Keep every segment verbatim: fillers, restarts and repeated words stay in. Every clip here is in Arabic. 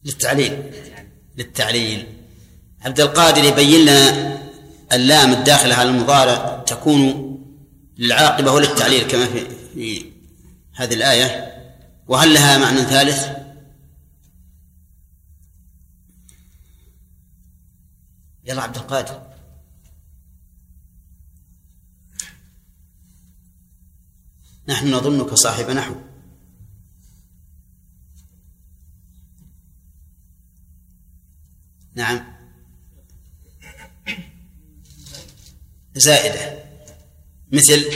للتعليل للتعليل. عبد القادر يبين لنا اللام الداخلة على المضارع تكون للعاقبة وللتعليل كما في, في هذه الآية. وهل لها معنى ثالث؟ يلا عبد القادر. نحن نظنك صاحب نحو. نعم زائدة مثل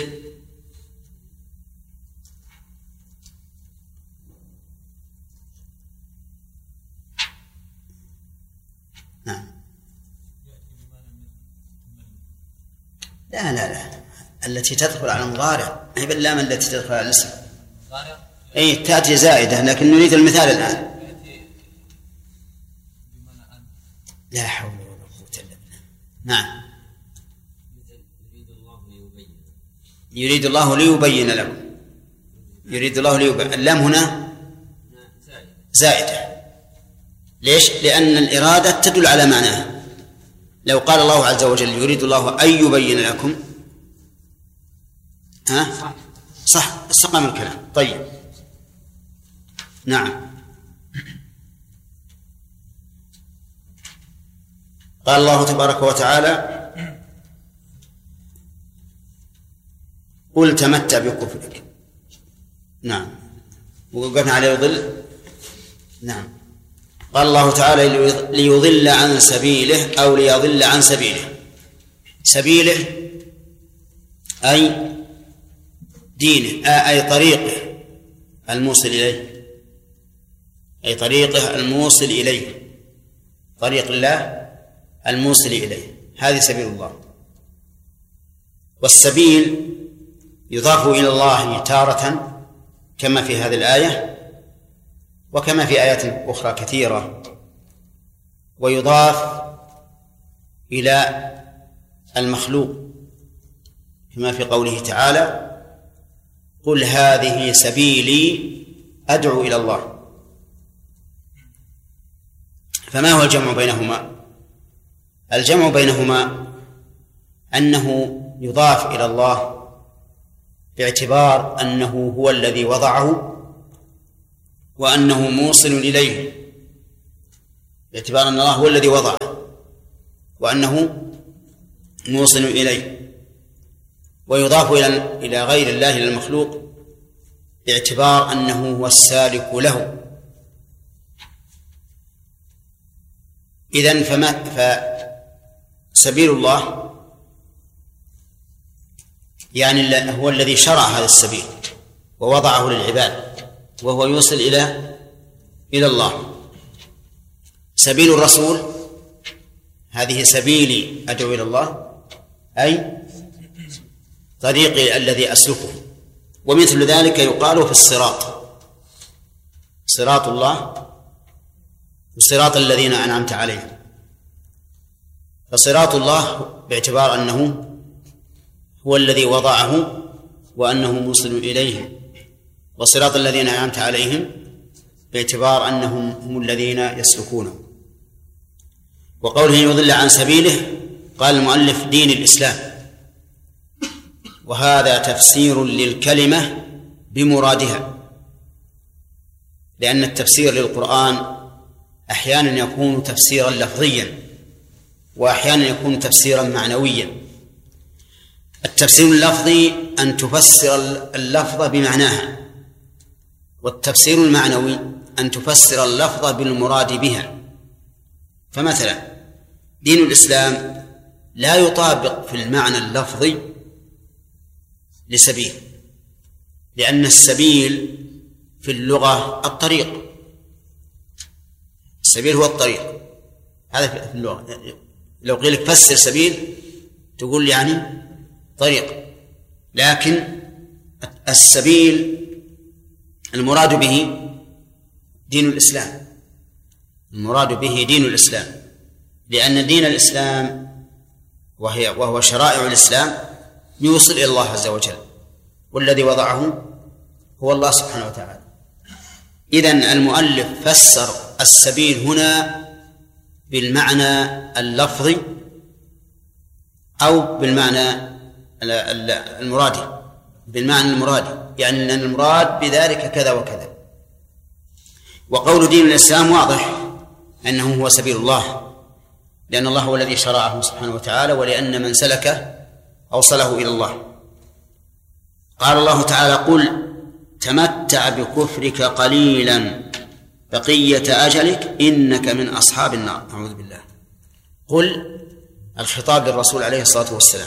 نعم. لا لا لا التي تدخل على المضارع هي باللام التي تدخل على الاسم. اي تأتي زائدة لكن نريد المثال الآن. لا حول ولا قوة إلا بالله. نعم يريد الله ليبين لكم. يريد الله ليبين. اللام هنا زائدة. ليش؟ لأن الإرادة تدل على معناها. لو قال الله عز وجل يريد الله أن يبين لكم ها صح استقام الكلام. طيب نعم. قال الله تبارك وتعالى قل تمتع بكفرك. نعم وقفنا على يضل. نعم قال الله تعالى ليضل عن سبيله أو ليضل عن سبيله. سبيله أي دينه أي طريقه الموصل إليه. أي طريقه الموصل إليه. طريق الله الموصل إليه هذه سبيل الله. والسبيل يضاف إلى الله تارة كما في هذه الآية وكما في آيات أخرى كثيرة، ويضاف إلى المخلوق كما في قوله تعالى قل هذه سبيلي أدعو إلى الله. فما هو الجمع بينهما؟ الجمع بينهما أنه يضاف إلى الله باعتبار أنه هو الذي وضعه وأنه موصل إليه، باعتبار أن الله هو الذي وضعه وأنه موصل إليه. ويضاف إلى غير الله إلى المخلوق باعتبار أنه هو السالك له. إذن فما فسبيل الله يعني هو الذي شرع هذا السبيل ووضعه للعباد وهو يوصل إلى إلى الله. سبيل الرسول هذه سبيلي أدعو إلى الله أي طريقي الذي أسلكه. ومثل ذلك يقال في الصراط صراط الله وصراط الذين أنعمت عليهم. فصراط الله باعتبار أنه هو الذي وضعه وأنه موصل إليه، وصراط الذين أنعمت عليهم باعتبار أنهم هم الذين يسلكونه. وقوله يضل عن سبيله قال المؤلف دين الإسلام، وهذا تفسير للكلمة بمرادها، لأن التفسير للقرآن أحيانا يكون تفسيرا لفظيا وأحيانا يكون تفسيرا معنويا. التفسير اللفظي أن تفسر اللفظ بمعناها، والتفسير المعنوي أن تفسر اللفظ بالمراد بها. فمثلا دين الإسلام لا يطابق في المعنى اللفظي لسبيل، لأن السبيل في اللغة الطريق، السبيل هو الطريق، هذا في اللغة. لو قيل لك فسر سبيل تقول يعني طريق، لكن السبيل المراد به دين الإسلام، المراد به دين الإسلام، لأن دين الإسلام وهي وهو شرائع الإسلام يوصل إلى الله عز وجل، والذي وضعه هو الله سبحانه وتعالى. إذن المؤلف فسر السبيل هنا بالمعنى اللفظي أو بالمعنى المرادي؟ بالمعنى المرادي، يعني أن المراد بذلك كذا وكذا. وقول دين الإسلام واضح أنه هو سبيل الله، لأن الله هو الذي شرعه سبحانه وتعالى، ولأن من سلكه أوصله إلى الله. قال الله تعالى: قل تمتع بكفرك قليلا بقية أجلك إنك من أصحاب النار. أعوذ بالله. قل الخطاب للرسول عليه الصلاة والسلام،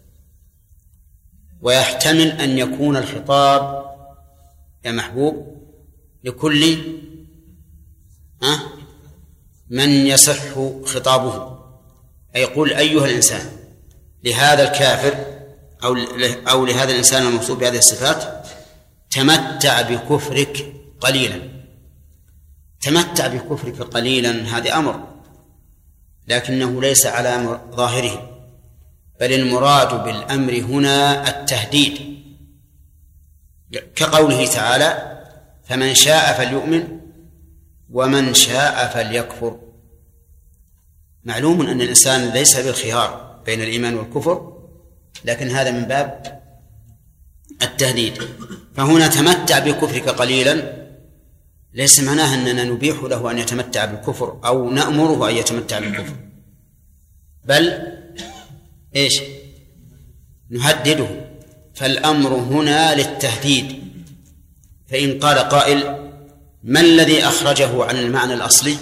ويحتمل أن يكون الخطاب يا محبوب لكل ها من يصح خطابه، أي قل أيها الإنسان لهذا الكافر أو أو لهذا الإنسان الموصوف بهذه الصفات: تمتع بكفرك قليلا. تمتع بكفرك قليلا هذا أمر، لكنه ليس على ظاهره، بل المراد بالأمر هنا التهديد، كقوله تعالى: فمن شاء فليؤمن ومن شاء فليكفر. معلوم أن الإنسان ليس بالخيار بين الإيمان والكفر، لكن هذا من باب التهديد. فهنا تمتع بكفرك قليلا ليس معناه أننا نبيح له أن يتمتع بالكفر أو نأمره أن يتمتع بالكفر، بل إيش؟ نهدده. فالأمر هنا للتهديد. فإن قال قائل: ما الذي أخرجه عن المعنى الأصلي؟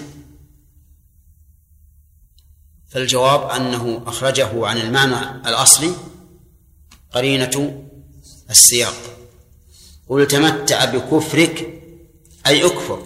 فالجواب أنه أخرجه عن المعنى الأصلي قرينة السياق. قل تمتع بكفرك أي أكفر،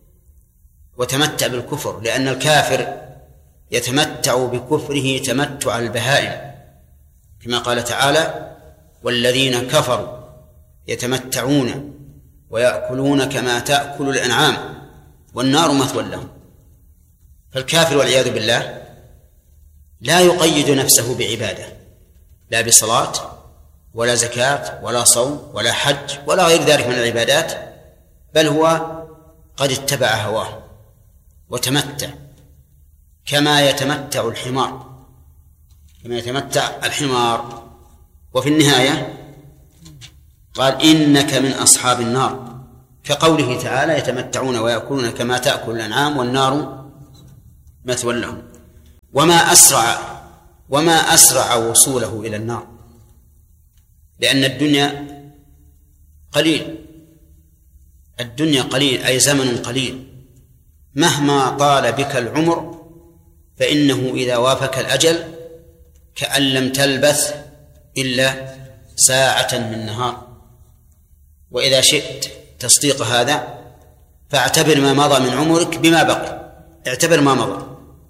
وتمتع بالكفر، لأن الكافر يتمتع بكفره تمتع البهائم، كما قال تعالى: والذين كفروا يتمتعون ويأكلون كما تأكل الأنعام والنار مثوى لهم. فالكافر والعياذ بالله لا يقيد نفسه بعبادة، لا بصلاة ولا زكاة ولا صوم ولا حج ولا غير ذلك من العبادات، بل هو قد اتبع هواه وتمتع كما يتمتع الحمار كما يتمتع الحمار وفي النهاية قال: إنك من أصحاب النار، كقوله تعالى: يتمتعون ويأكلون كما تأكل الأنعام والنار مثوى لهم. وما أسرع وما أسرع وصوله إلى النار، لأن الدنيا قليل، الدنيا قليل أي زمن قليل، مهما طال بك العمر فإنه إذا وافك الأجل كأن لم تلبث إلا ساعة من نهار. وإذا شئت تصديق هذا فاعتبر ما مضى من عمرك بما بقي، اعتبر ما مضى.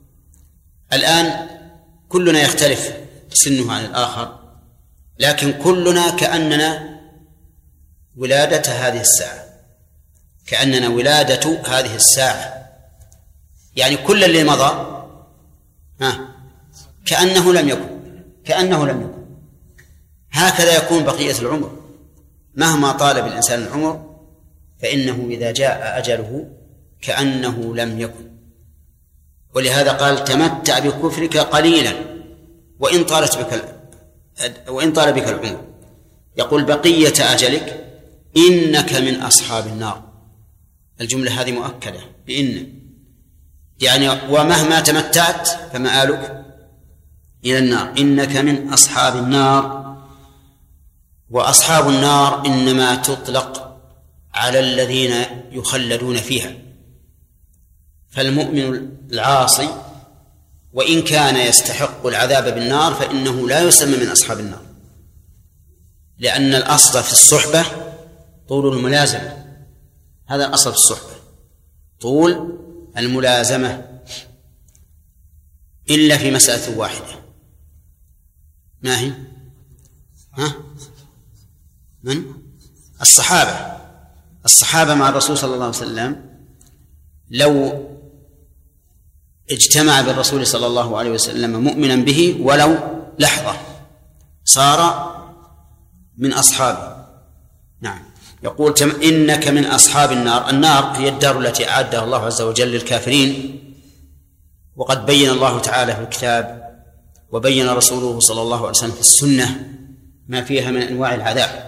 الآن كلنا يختلف سنه عن الآخر، لكن كلنا كأننا ولادة هذه الساعة، كأننا ولادة هذه الساعة، يعني كل اللي مضى ها كأنه لم يكن كأنه لم يكن هكذا يكون بقية العمر. مهما طال بالإنسان العمر فإنه إذا جاء أجله كأنه لم يكن. ولهذا قال: تمتع بكفرك قليلا وإن طالت بك وإن طال بك العمر. يقول: بقية أجلك إنك من أصحاب النار. الجملة هذه مؤكدة بإن، يعني ومهما تمتعت فمآلك إلى النار، إنك من أصحاب النار. وأصحاب النار إنما تطلق على الذين يخلدون فيها، فالمؤمن العاصي وإن كان يستحق العذاب بالنار فإنه لا يسمى من أصحاب النار، لأن الأصل في الصحبة طول الملازمة. هذا الأصل في الصحبة، طول الملازمة، إلا في مسألة واحدة. ما هي؟ ها؟ من؟ الصحابة. الصحابة مع الرسول صلى الله عليه وسلم لو اجتمع بالرسول صلى الله عليه وسلم مؤمنا به ولو لحظة صار من أصحابه. نعم. يقول إنك من أصحاب النار. النار هي الدار التي أعدها الله عز وجل للكافرين، وقد بين الله تعالى في الكتاب وبين رسوله صلى الله عليه وسلم في السنة ما فيها من أنواع العذاب.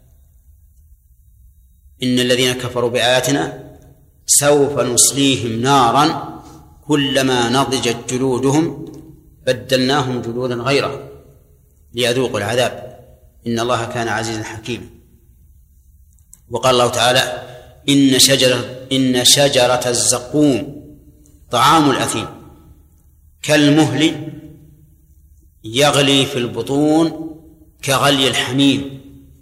إن الذين كفروا بآياتنا سوف نصليهم نارا كلما نضجت جلودهم بدلناهم جلودا غيره ليذوقوا العذاب إن الله كان عزيزا حكيما. وقال الله تعالى إن شجرة, إن شجرة الزقوم طعام الأثيم كالمهل يغلي في البطون كغلي الحميم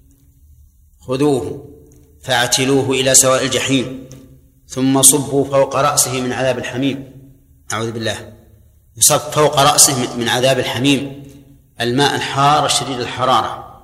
خذوه فاعتلوه إلى سواء الجحيم ثم صبوا فوق رأسه من عذاب الحميم. أعوذ بالله. يصب فوق رأسه من عذاب الحميم الماء الحار شديد الحرارة.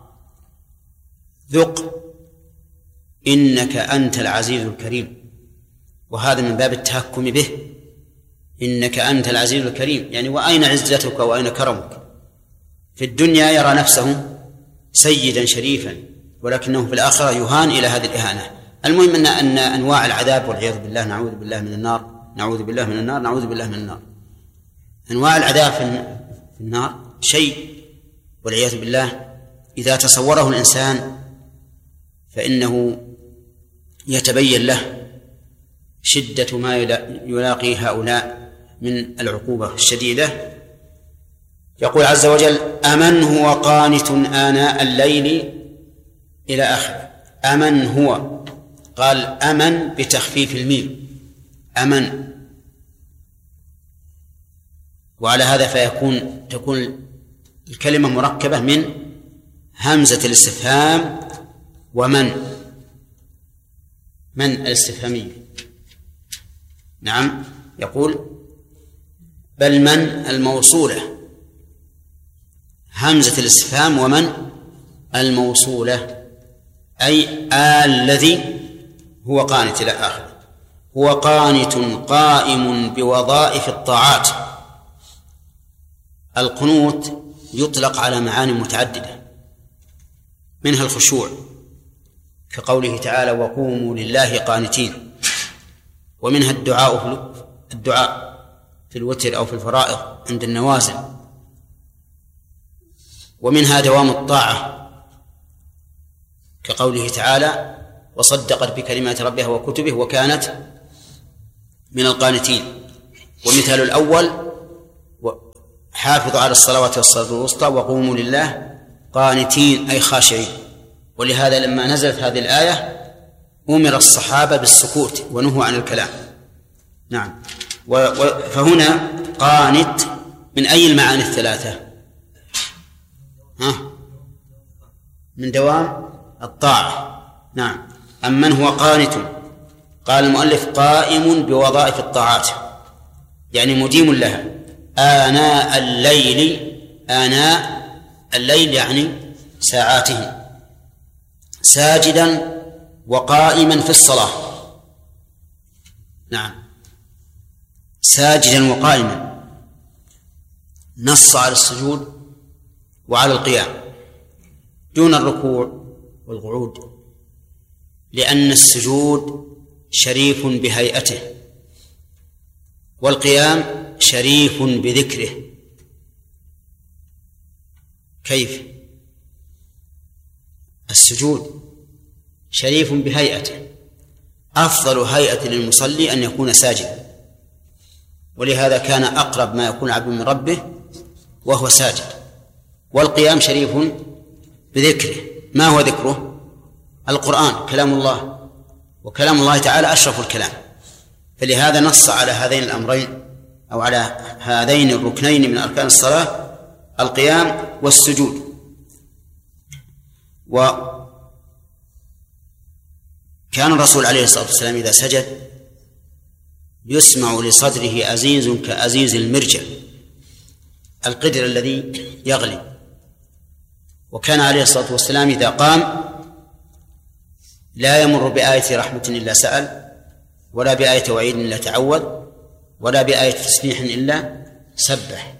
ذق إنك أنت العزيز الكريم. وهذا من باب التهكم به. إنك أنت العزيز الكريم، يعني وأين عزتك وأين كرمك؟ في الدنيا يرى نفسه سيدا شريفا، ولكنه في الآخرة يهان إلى هذه الإهانة. المهم أن أن أنواع العذاب والعياذ بالله، نعوذ بالله من النار نعوذ بالله من النار نعوذ بالله من النار. أنواع العذاب في النار شيء والعياذ بالله إذا تصوره الإنسان فإنه يتبين له شدة ما يلاقي هؤلاء من العقوبة الشديدة. يقول عز وجل أمن هو قانت آناء الليل إلى آخره. أمن هو، قال أمن بتخفيف الميم أمن، وعلى هذا فيكون تكون الكلمة مركبة من همزة الاستفهام ومن من الاستفهامية. نعم. يقول بل من الموصولة، همزة الاستفهام ومن الموصولة، أي الذي هو قانت إلى آخره. هو قانت قائم بوظائف الطاعات. القنوت يطلق على معاني متعددة، منها الخشوع كقوله تعالى وقوموا لله قانتين، ومنها الدعاء في الدعاء في الوتر أو في الفرائض عند النوازل، ومنها دوام الطاعة كقوله تعالى وصدقت بكلمات ربها وكتبه وكانت من القانتين. ومثال الأول حافظوا على الصلوات والصلاة الوسطى وقوموا لله قانتين أي خاشعين. ولهذا لما نزلت هذه الآية أمر الصحابة بالسكوت ونهوا عن الكلام. نعم. فهنا قانت من أي المعاني الثلاثة؟ ها؟ من دوام الطاعة. نعم. أمن هو قانت، قال المؤلف قائم بوظائف الطاعات، يعني مديم لها آناء الليل. آناء الليل يعني ساعاته، ساجدا وقائما في الصلاة. نعم. ساجدا وقائما، نص على السجود وعلى القيام دون الركوع والقعود، لأن السجود شريف بهيئته والقيام شريف بذكره. كيف؟ السجود شريف بهيئته، أفضل هيئة للمصلي أن يكون ساجدا، ولهذا كان أقرب ما يكون عبد من ربه وهو ساجد. والقيام شريف بذكره. ما هو ذكره؟ القرآن كلام الله، وكلام الله تعالى أشرف الكلام، فلهذا نص على هذين الأمرين أو على هذين الركنين من أركان الصلاة، القيام والسجود. وكان الرسول عليه الصلاة والسلام إذا سجد يسمع لصدره أزيز كأزيز المرجل، القدر الذي يغلي. وكان عليه الصلاة والسلام إذا قام لا يمر بآية رحمة إلا سأل، ولا بآية وعيد إلا تعوذ، ولا بآية تسبيح إلا سبح.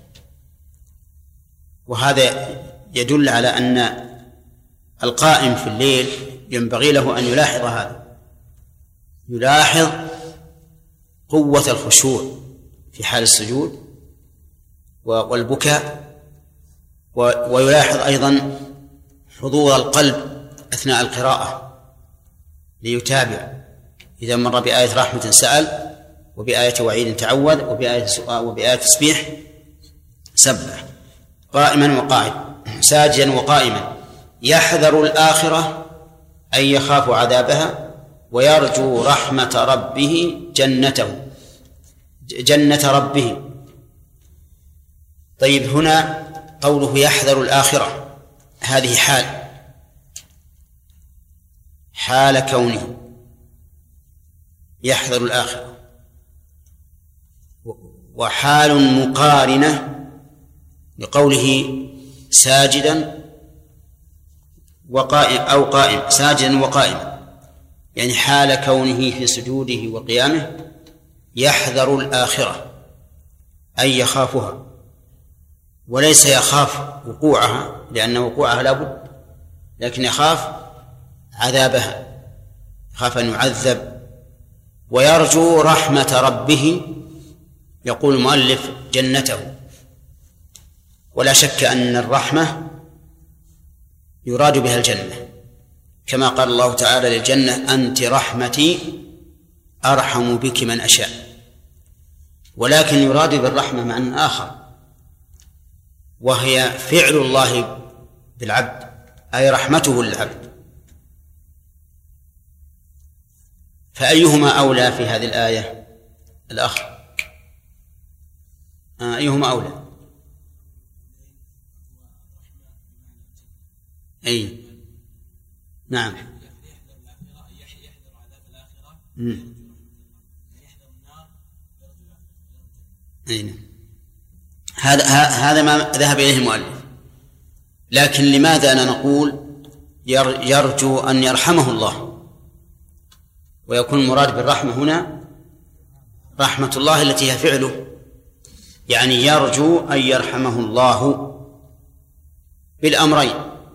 وهذا يدل على أن القائم في الليل ينبغي له أن يلاحظ هذا، يلاحظ قوة الخشوع في حال السجود والبكاء، ويلاحظ أيضا حضور القلب أثناء القراءة ليتابع، إذا مر بآية رحمة سأل، وبآية وعيد تعوذ، وبآية سؤال، وبآية تسبيح سبح، قائما وقاعد، ساجدا وقائما، يحذر الآخرة أي يخاف عذابها، ويرجو رحمة ربه جنته جنة ربه. طيب، هنا قوله يحذر الآخرة، هذه حال حال كونه يحذر الآخرة، وحال مقارنة لقوله ساجدا وقائم أو قائم، ساجدا وقائما، يعني حال كونه في سجوده وقيامه يحذر الآخرة أي يخافها، وليس يخاف وقوعها لأن وقوعها لا بد، لكن يخاف عذابها، يخاف أن يعذب. ويرجو رحمة ربه، يقول المؤلف جنته، ولا شك أن الرحمة يراد بها الجنة، كما قال الله تعالى للجنة أنت رحمتي أرحم بك من أشاء، ولكن يراد بالرحمة معنى آخر، وهي فعل الله بالعبد، أي رحمته للعبد. فأيهما أولى في هذه الآية؟ الأخ أيهما أولى؟ أي نعم. أي هذا هذا ما ذهب إليه المؤلف، لكن لماذا أنا نقول يرجو أن يرحمه الله، ويكون المراد بالرحمة هنا رحمة الله التي هي فعله، يعني يرجو أن يرحمه الله بالأمرين،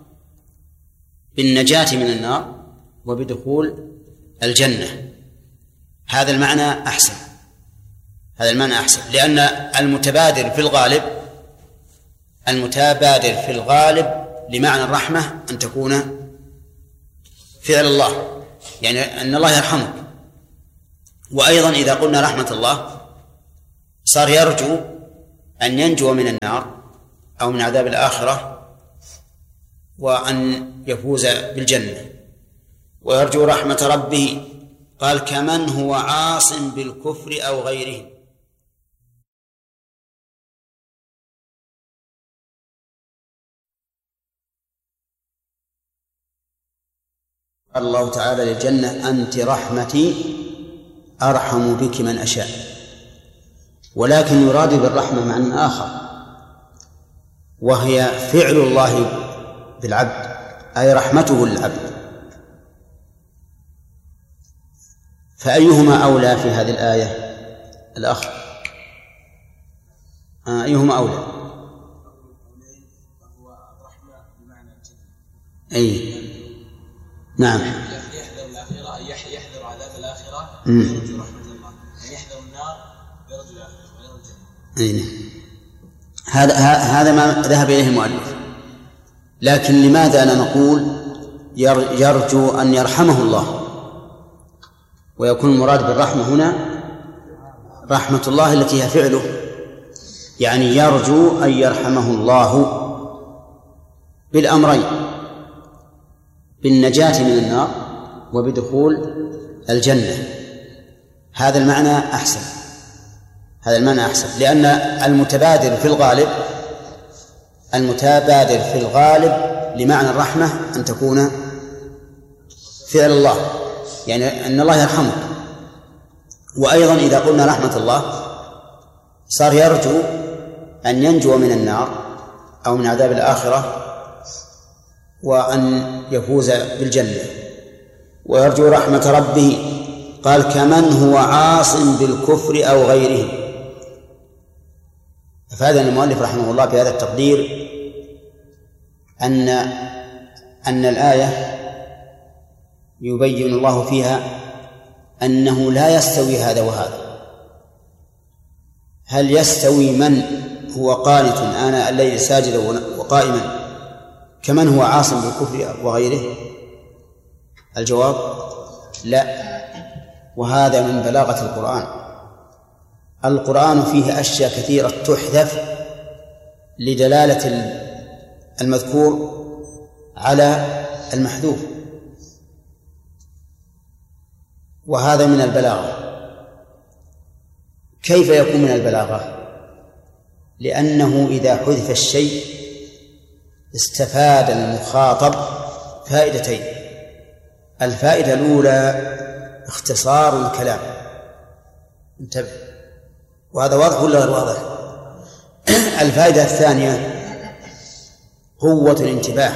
بالنجاة من النار وبدخول الجنة. هذا المعنى أحسن، هذا المعنى أحسن، لأن المتبادر في الغالب المتبادر في الغالب لمعنى الرحمة أن تكون فعل الله، يعني أن الله يرحمك. وأيضا إذا قلنا رحمة الله صار يرجو أن ينجو من النار أو من عذاب الآخرة وأن يفوز بالجنة. ويرجو رحمة ربه، قال كمن هو عاص بالكفر أو غيره. قال الله تعالى للجنة أنت رحمتي أرحم بك من أشاء، ولكن يراد بالرحمة معنى آخر، وهي فعل الله بالعبد، أي رحمته للعبد. فأيهما أولى في هذه الآية؟ الأخ آه أيهما أولى؟ أي نعم. يحذر الآخرة أي يحذر عذاب الآخرة ويرجو رحمة الله، يعني يحذر النار ويرجو الآخرة ويرجو الجنة. أي هذا هذا ما ذهب إليه المؤلف، لكن لماذا أنا نقول يرجو أن يرحمه الله، ويكون المراد بالرحمة هنا رحمة الله التي هي فعله، يعني يرجو أن يرحمه الله بالأمرين، بالنجاة من النار وبدخول الجنة. هذا المعنى أحسن، هذا المعنى أحسن، لأن المتبادر في الغالب المتبادر في الغالب لمعنى الرحمة أن تكون فعل الله، يعني أن الله يرحمك. وأيضا إذا قلنا رحمة الله صار يرجو أن ينجو من النار أو من عذاب الآخرة وأن يفوز بالجنة. ويرجو رحمة ربه، قال كمن هو عاص بالكفر أو غيره. أفاد المؤلف رحمه الله بهذا التقدير أن أن الآية يبين الله فيها أنه لا يستوي هذا وهذا. هل يستوي من هو قانت آناء الليل ساجدا وقائما كمن هو عاصم بالكفر وغيره؟ الجواب لا. وهذا من بلاغة القرآن. القرآن فيه أشياء كثيرة تحذف لدلالة المذكور على المحذوف، وهذا من البلاغة. كيف يكون من البلاغة؟ لأنه إذا حذف الشيء استفاد المخاطب فائدتين. الفائدة الأولى اختصار الكلام، انتبه، وهذا واضح ولا غير واضح؟ الفائدة الثانية قوة الانتباه،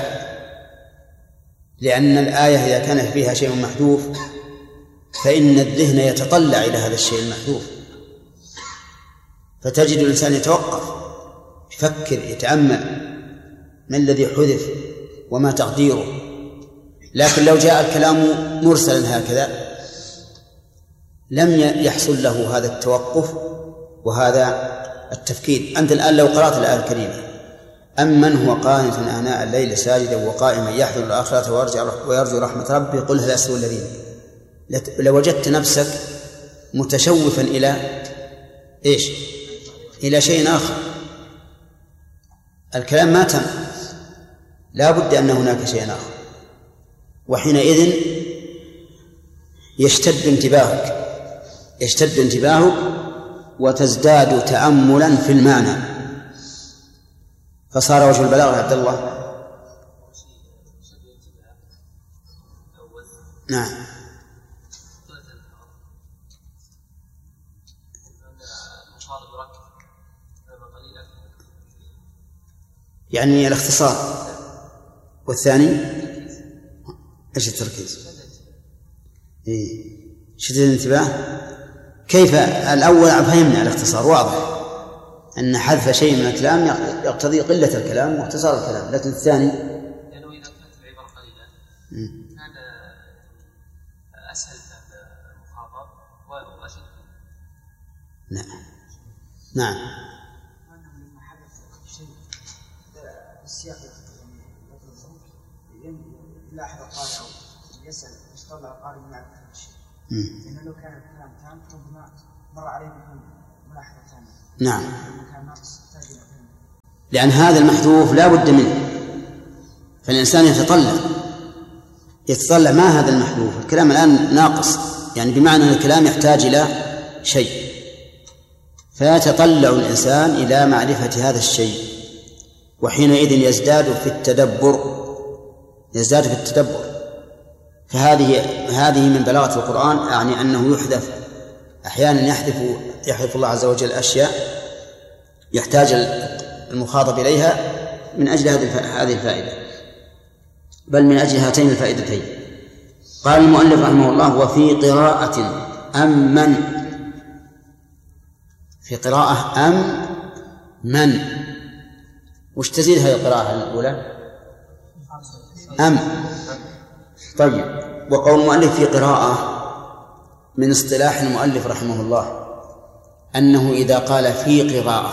لأن الآية إذا كان فيها شيء محذوف فإن الذهن يتطلع إلى هذا الشيء المحذوف، فتجد الإنسان يتوقف يفكر يتأمل ما الذي حذف وما تقديره. لكن لو جاء الكلام مرسلا هكذا لم يحصل له هذا التوقف وهذا التفكير. أنت الآن لو قرأت الآية الكريمة أمن هو قانت آناء الليل ساجدا وقائما يحذر الآخرة ويرجو رحمة ربه قل هل يستوي الذين، لوجدت نفسك متشوفا إلى إيش؟ إلى شيء آخر. الكلام ما تم، لا بد أن هناك شيء آخر، وحينئذ يشتد انتباهك يشتد انتباهك وتزداد تأملا في المعنى، فصار وجه البلاغة يا عبد الله. نعم. يعني الاختصار، والثاني ايش التركيز؟ إيه؟ شدة الانتباه. كيف؟ الأول فهمنا الاختصار واضح أن حذف شيء من الكلام يقتضي قلة الكلام واختصار الكلام، لكن الثاني لأنه إذا كانت العبارة قليلة كان أسهل المخاطب وأشد. نعم نعم. لما حدث شيء السياق يلاحظ القارئ أو يسأل يطلع القارئ من معرفة الشيء، لأنه لو كان الكلام تام ربما مر عليه بدون ملاحظة تامة. نعم. لأن هذا المحذوف لا بد منه، فالإنسان يتطلع يتطلع ما هذا المحذوف، الكلام الآن ناقص، يعني بمعنى أن الكلام يحتاج إلى شيء، فيتطلع الإنسان إلى معرفة هذا الشيء، وحينئذ يزداد في التدبر يزداد في التدبر فهذه هذه من بلاغة القرآن، يعني أنه يحذف أحيانا يحذف يحذف الله عز وجل أشياء يحتاج المخاطب إليها من أجل هذه الفائدة، بل من أجل هاتين الفائدتين. قال المؤلف رحمه الله: وفي قراءة أمن، في قراءة أم من، وش تزيد هذه القراءة الأولى؟ أم. طيب، وقول المؤلف في قراءة من اصطلاح المؤلف رحمه الله أنه إذا قال في قراءة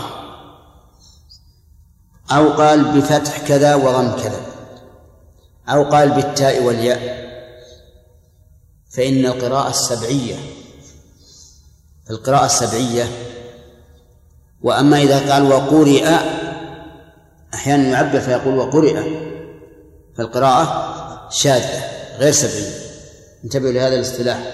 أو قال بفتح كذا وضم كذا أو قال بالتاء والياء فإن القراءة السبعية القراءة السبعية. وأما إذا قال وقرئ، أحيانا يعبر فيقول وقرئ، فالقراءة شاذة غير سبعية. انتبهوا لهذا الاصطلاح.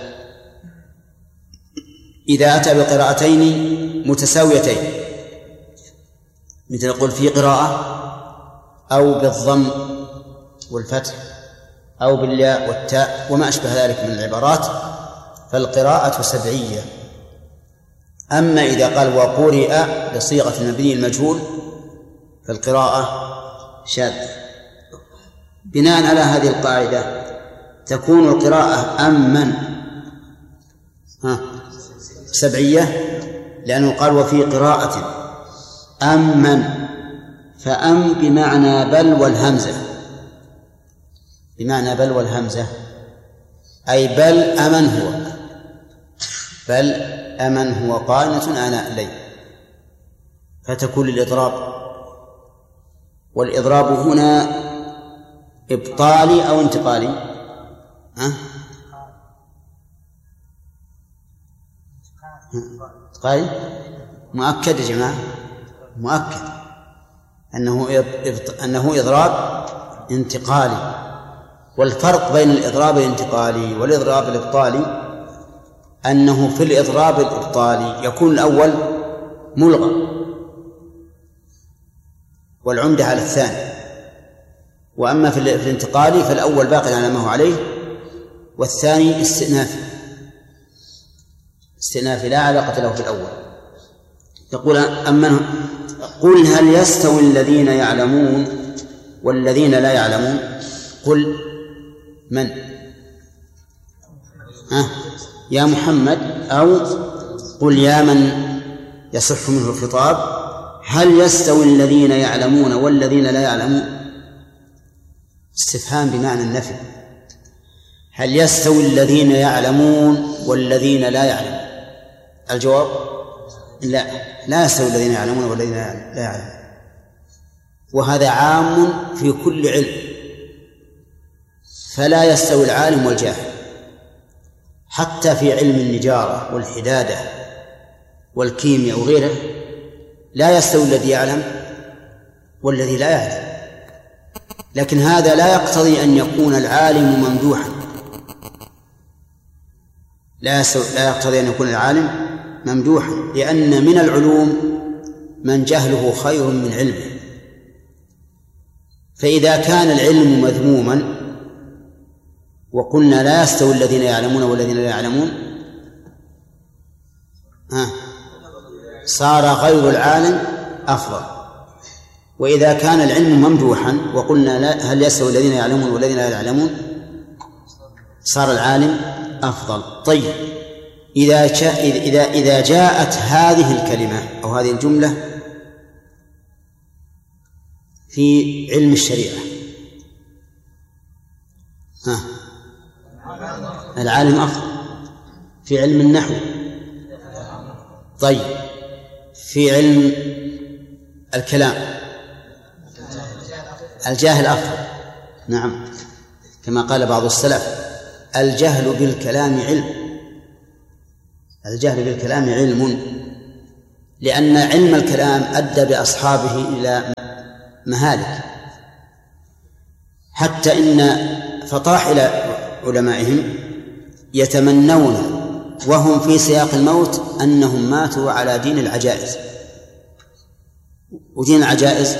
إذا أتى بقراءتين متساويتين مثل يقول في قراءة أو بالضم والفتح أو بالياء والتاء وما أشبه ذلك من العبارات، فالقراءة سبعية. أما إذا قال وقرئ بصيغة المبني المجهول فالقراءة شاذة. بناء على هذه القاعدة تكون القراءة أمن ها سبعية، لأنه قال وفي قراءة أمن، فأم بمعنى بل والهمزة، بمعنى بل والهمزة. أي بل أمن هو بل أمن هو قانت آناء الليل، فتكون الإضراب. والإضراب هنا إبطالي أو انتقالي؟ ها؟ انتقالي مؤكد يا جماعة، مؤكد أنه أنه إضراب انتقالي. والفرق بين الإضراب الانتقالي والإضراب الإبطالي أنه في الإضراب الإبطالي يكون الأول ملغى والعمدة على الثاني، وأما في الانتقالي فالأول باقي على ما هو عليه والثاني استئنافي استئنافي لا علاقة له في الأول. يقول أمن قل هل يستوي الذين يعلمون والذين لا يعلمون؟ قل من؟ ها؟ يا محمد، أو قل يا من يصح منه الخطاب، هل يستوي الذين يعلمون والذين لا يعلمون؟ استفهام بمعنى النفي. هل يستوي الذين يعلمون والذين لا يعلمون؟ الجواب لا، لا يستوي الذين يعلمون والذين لا يعلمون، وهذا عام في كل علم، فلا يستوي العالم والجاهل. حتى في علم النجارة والحدادة والكيمياء وغيره لا يستوي الذي يعلم والذي لا يعلم، لكن هذا لا يقتضي أن يكون العالم ممدوحا، لا لا يقتضي أن يكون العالم ممدوحا، لأن من العلوم من جهله خير من علمه. فإذا كان العلم مذموما وقلنا لا يستوي الذين يعلمون والذين لا يعلمون، ها صار غير العالم أفضل. وإذا كان العلم ممدوحا وقلنا لا هل يستوي الذين يعلمون والذين لا يعلمون، صار العالم أفضل. طيب، إذا إذا إذا جاءت هذه الكلمة أو هذه الجملة في علم الشريعة، ها العالم أفضل. في علم النحو، طيب، في علم الكلام الجاهل أفضل. نعم، كما قال بعض السلف: الجهل بالكلام علم، الجهل بالكلام علم، لأن علم الكلام أدى بأصحابه إلى مهالك، حتى إن فطاحل علمائهم يتمنون وهم في سياق الموت أنهم ماتوا على دين العجائز، ودين العجائز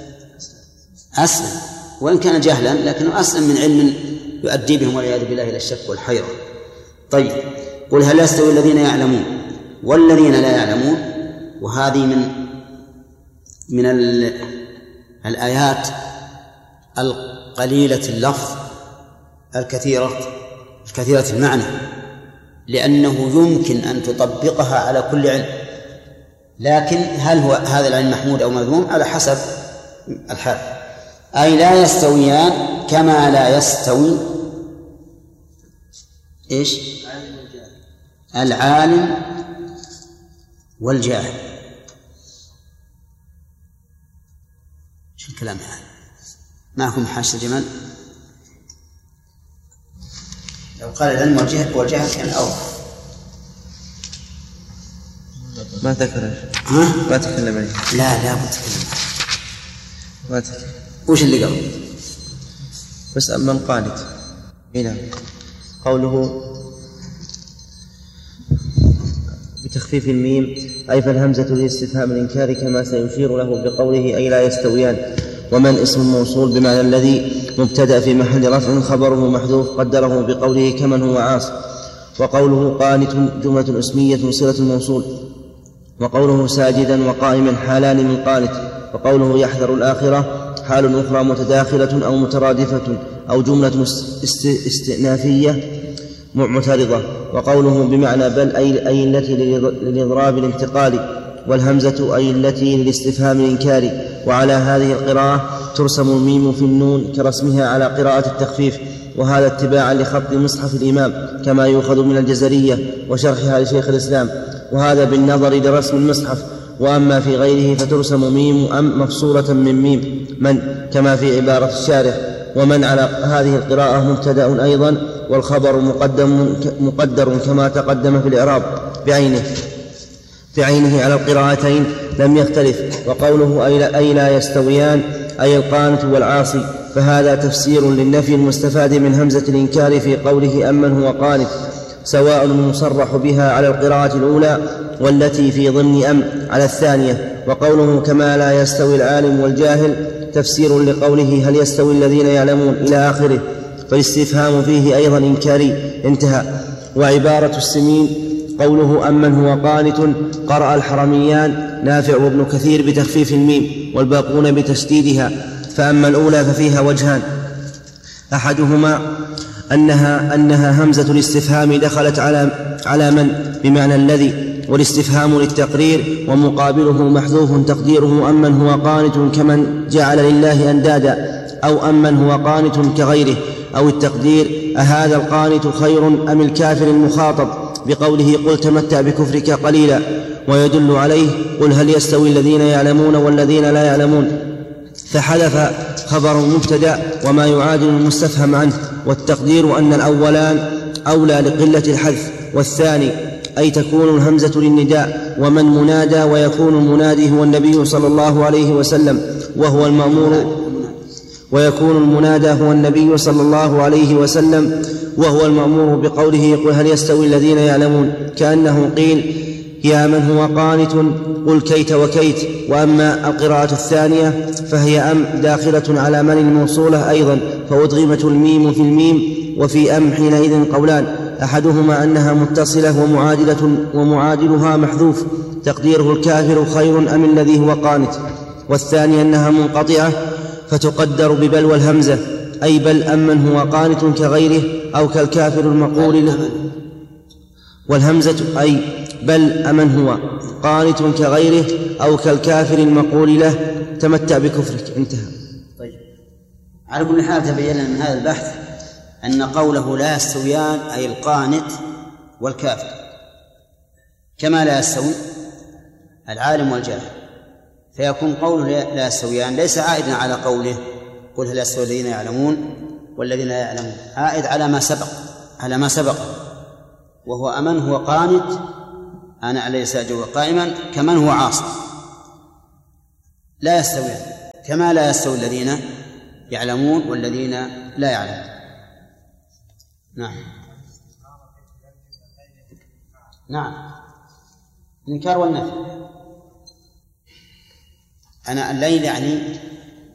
أسلم، وإن كان جهلا لكنه أسلم من علم يؤدي بهم والعياذ بالله إلى الشك والحيرة. طيب، قل هل يستوي الذين يعلمون والذين لا يعلمون؟ وهذه من من الآيات القليلة اللفظ الكثيرة الكثيرة المعنى، لأنه يمكن أن تطبقها على كل علم، لكن هل هو هذا العلم محمود أو مذموم على حسب الحال. أي لا يستويان كما لا يستوي إيش؟ العالم والجاهل. شو الكلام هذا؟ معكم حاشة جمال؟ لو قال العلم والجهل والجهل كان أوضح. ما ذكر ها؟ ما تكلم عليه. لا لا بتكلم. ما تكلم. وش اللي قال؟ بس أمن قالت هنا قوله بتخفيف الميم أي فالهمزة لاستفهام الإنكار كما سيشير له بقوله أي لا يستويان. ومن اسم موصول بمعنى الذي مبتدأ في محل رفع خبره محذوف قدره بقوله كمن هو عاص. وقوله قانت جملة اسمية صلة الموصول. وقوله ساجدا وقائما حالان من قانت. وقوله يحذر الآخرة حال أخرى متداخلة أو مترادفة أو جملة استئنافية معترضة. وقوله بمعنى بل أي التي للإضراب الانتقالي، والهمزة أي التي للاستفهام الإنكاري. وعلى هذه القراءة ترسم الميم في النون كرسمها على قراءة التخفيف وهذا اتباعا لخط مصحف الإمام كما يؤخذ من الجزرية وشرحها لشيخ الإسلام، وهذا بالنظر لرسم المصحف. وأما في غيره فترسم ميم أم مفصولة من ميم من كما في عبارة الشارح. ومن على هذه القراءة مبتدأ أيضا، والخبر مقدم, مقدر كما تقدم في الإعراب بعينه بعينه على القراءتين لم يختلف. وقوله أي لا يستويان أي القانت والعاصي، فهذا تفسير للنفي المستفاد من همزة الإنكار في قوله أمن هو قانت، سواء المصرح بها على القراءة الأولى والتي في ضمن أم على الثانية. وقوله كما لا يستوي العالم والجاهل تفسير لقوله هل يستوي الذين يعلمون إلى آخره، فالاستفهام فيه أيضا إنكاري. انتهى. وعبارة السمين قوله أمن هو قانت قرأ الحرميان نافع وابن كثير بتخفيف الميم والباقون بتشديدها. فأما الأولى ففيها وجهان، أحدهما أنها, أنها همزة الاستفهام دخلت على, على من بمعنى الذي، والاستفهام للتقرير ومقابله محذوف تقديره أمن هو قانت كمن جعل لله أندادا، أو أمن هو قانت كغيره، أو التقدير أهذا القانت خير أم الكافر المخاطب بقوله قل تمتع بكفرك قليلا، ويدل عليه قل هل يستوي الذين يعلمون والذين لا يعلمون، فحذف خبر مبتدأ وما يعادل المستفهم عنه. والتقدير أن الأولان أولى لقلة الحذف، والثاني أي تكون الهمزة للنداء ومن منادى، ويكون المنادي هو النبي صلى الله عليه وسلم وهو المأمور ويكون المنادى هو النبي صلى الله عليه وسلم وهو المأمور بقوله قل هل يستوي الذين يعلمون، كأنه قيل يا من هو قانت قل كيت وكيت. وأما القراءة الثانية فهي أم داخلة على من الموصولة أيضا، فأدغمت الميم في الميم. وفي أم حينئذ قولان، أحدهما أنها متصلة ومعادلة ومعادلها محذوف تقديره الكافر خير أم الذي هو قانت، والثاني أنها منقطعة فتقدر ببل والهمزة، أي بل أمن هو قانت كغيره أو كالكافر المقول له، والهمزة أي بل أمن هو قانت كغيره أو كالكافر المقول له تمتع بكفرك. انتهى. طيب، على كل حال تبين لنا من هذا البحث أن قوله لا يستويان أي القانت والكافر، كما لا يستوي العالم والجاهل، فيكون قوله لا يستويان ليس عائدا على قوله قل هل يستوي الذين يعلمون والذين لا يعلمون، عائد على ما سبق على ما سبق وهو أمن هو قانت أنا عليه ساجد قائما كمن هو عاصي، لا يستويان كما لا يستوي الذين يعلمون والذين لا يعلمون. نعم نعم الإنكار والنفي. أنا الليل يعني